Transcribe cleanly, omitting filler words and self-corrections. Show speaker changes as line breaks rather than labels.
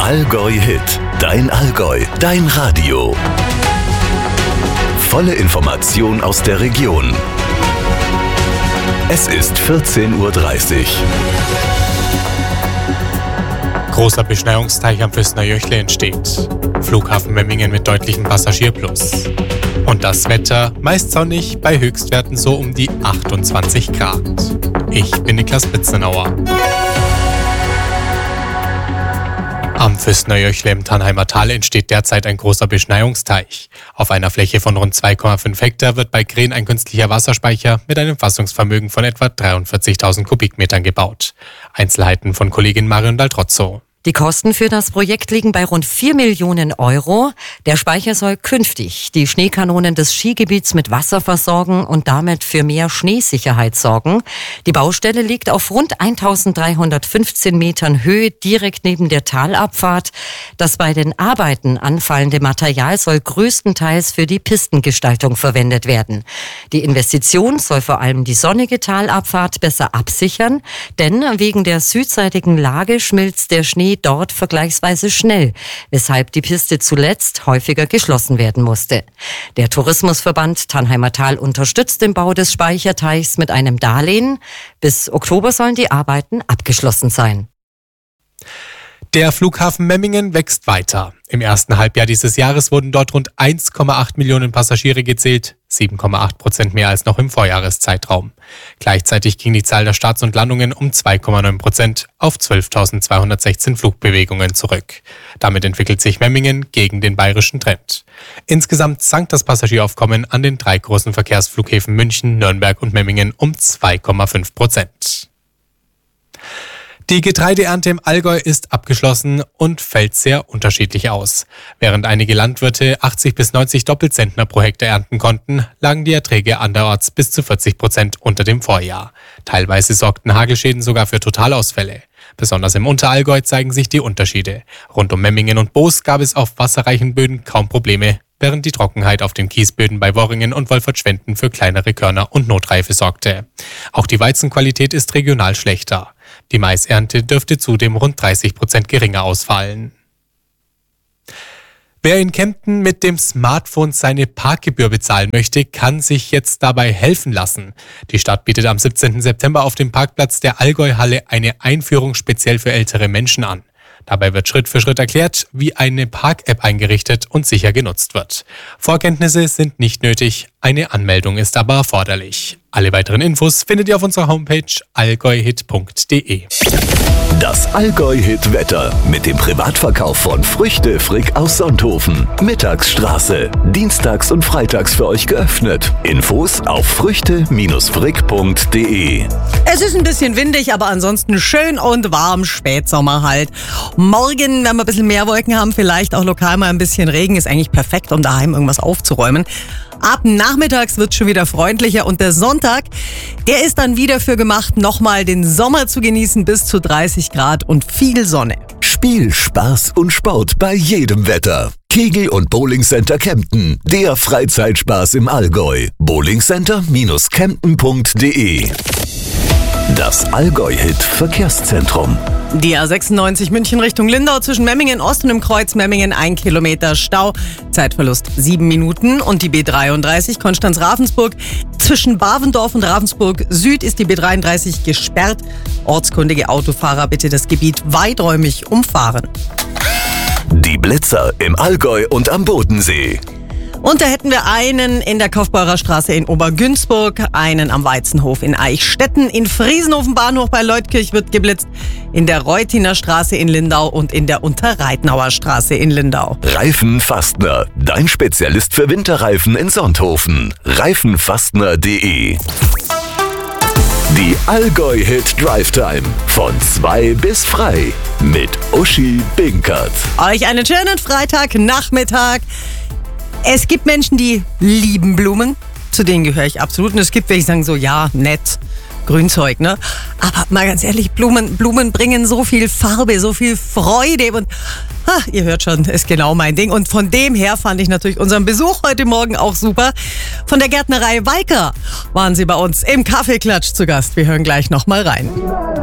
Allgäu Hit, dein Allgäu, dein Radio. Volle Information aus der Region. Es ist 14:30 Uhr.
Großer Beschneiungsteich am Füßner Jöchle entsteht. Flughafen Memmingen mit deutlichem Passagierplus. Und das Wetter meist sonnig, bei Höchstwerten so um die 28 Grad. Ich bin Niklas Bitzenauer. Am Füßner Jöchle im Tannheimer Tal entsteht derzeit ein großer Beschneiungsteich. Auf einer Fläche von rund 2,5 Hektar wird bei Green ein künstlicher Wasserspeicher mit einem Fassungsvermögen von etwa 43.000 Kubikmetern gebaut. Einzelheiten von Kollegin Marion Daltrozzo.
Die Kosten für das Projekt liegen bei rund 4 Millionen Euro. Der Speicher soll künftig die Schneekanonen des Skigebiets mit Wasser versorgen und damit für mehr Schneesicherheit sorgen. Die Baustelle liegt auf rund 1315 Metern Höhe direkt neben der Talabfahrt. Das bei den Arbeiten anfallende Material soll größtenteils für die Pistengestaltung verwendet werden. Die Investition soll vor allem die sonnige Talabfahrt besser absichern, denn wegen der südseitigen Lage schmilzt der Schnee dort vergleichsweise schnell, weshalb die Piste zuletzt häufiger geschlossen werden musste. Der Tourismusverband Tannheimer Tal unterstützt den Bau des Speicherteichs mit einem Darlehen. Bis Oktober sollen die Arbeiten abgeschlossen sein.
Der Flughafen Memmingen wächst weiter. Im ersten Halbjahr dieses Jahres wurden dort rund 1,8 Millionen Passagiere gezählt, 7,8% mehr als noch im Vorjahreszeitraum. Gleichzeitig ging die Zahl der Starts und Landungen um 2,9% auf 12.216 Flugbewegungen zurück. Damit entwickelt sich Memmingen gegen den bayerischen Trend. Insgesamt sank das Passagieraufkommen an den 3 großen Verkehrsflughäfen München, Nürnberg und Memmingen um 2,5%. Die Getreideernte im Allgäu ist abgeschlossen und fällt sehr unterschiedlich aus. Während einige Landwirte 80 bis 90 Doppelzentner pro Hektar ernten konnten, lagen die Erträge anderorts bis zu 40% unter dem Vorjahr. Teilweise sorgten Hagelschäden sogar für Totalausfälle. Besonders im Unterallgäu zeigen sich die Unterschiede. Rund um Memmingen und Boos gab es auf wasserreichen Böden kaum Probleme, während die Trockenheit auf den Kiesböden bei Worringen und Wolfertschwenden für kleinere Körner und Notreife sorgte. Auch die Weizenqualität ist regional schlechter. Die Maisernte dürfte zudem rund 30% geringer ausfallen. Wer in Kempten mit dem Smartphone seine Parkgebühr bezahlen möchte, kann sich jetzt dabei helfen lassen. Die Stadt bietet am 17. September auf dem Parkplatz der Allgäu-Halle eine Einführung speziell für ältere Menschen an. Dabei wird Schritt für Schritt erklärt, wie eine Park-App eingerichtet und sicher genutzt wird. Vorkenntnisse sind nicht nötig, eine Anmeldung ist aber erforderlich. Alle weiteren Infos findet ihr auf unserer Homepage allgäuhit.de.
Das Allgäu-Hit-Wetter mit dem Privatverkauf von Früchte Frick aus Sonthofen. Mittagsstraße. Dienstags und freitags für euch geöffnet. Infos auf früchte-frick.de.
Es ist ein bisschen windig, aber ansonsten schön und warm. Spätsommer halt. Morgen, wenn wir ein bisschen mehr Wolken haben, vielleicht auch lokal mal ein bisschen Regen, ist eigentlich perfekt, um daheim irgendwas aufzuräumen. Ab nachmittags wird es schon wieder freundlicher und der Sonntag, der ist dann wieder für gemacht, nochmal den Sommer zu genießen bis zu 30 Grad und viel Sonne.
Spiel, Spaß und Sport bei jedem Wetter. Kegel- und Bowlingcenter Kempten, der Freizeitspaß im Allgäu. bowlingcenter-kempten.de. Das Allgäu-Hit Verkehrszentrum.
Die A96 München Richtung Lindau zwischen Memmingen Ost und im Kreuz Memmingen 1 Kilometer Stau. Zeitverlust 7 Minuten. Und die B33 Konstanz-Ravensburg. Zwischen Bavendorf und Ravensburg Süd ist die B33 gesperrt. Ortskundige Autofahrer bitte das Gebiet weiträumig umfahren.
Die Blitzer im Allgäu und am Bodensee.
Und da hätten wir einen in der Kaufbeurer Straße in Obergünzburg, einen am Weizenhof in Eichstätten, in Friesenhofen Bahnhof bei Leutkirch wird geblitzt, in der Reutiner Straße in Lindau und in der Unterreitnauer Straße in Lindau.
Reifenfastner, dein Spezialist für Winterreifen in Sonthofen. Reifenfastner.de. Die Allgäu-Hit Drive Time von 2 bis frei mit Uschi Binkert.
Euch einen schönen Freitagnachmittag. Es gibt Menschen, die lieben Blumen, zu denen gehöre ich absolut. Und es gibt welche, die sagen so, ja, nett, Grünzeug, ne? Aber mal ganz ehrlich, Blumen bringen so viel Farbe, so viel Freude. Und ihr hört schon, ist genau mein Ding. Und von dem her fand ich natürlich unseren Besuch heute Morgen auch super. Von der Gärtnerei Walker waren sie bei uns im Kaffeeklatsch zu Gast. Wir hören gleich nochmal rein.